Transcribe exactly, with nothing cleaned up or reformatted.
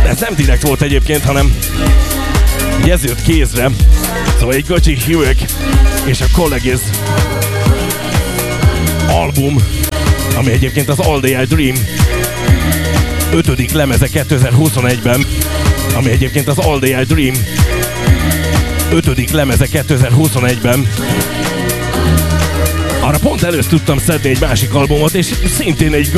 ez nem direkt volt egyébként, hanem ez jött kézre. Szóval egy Gotchi Hewitt és a Colleges album, ami egyébként az All Day I Dream ötödik lemeze kétezer-huszonegyben, ami egyébként az All Day I Dream ötödik lemeze kétezer-huszonegyben. Arra pont előtt tudtam szedni egy másik albumot, és szintén egy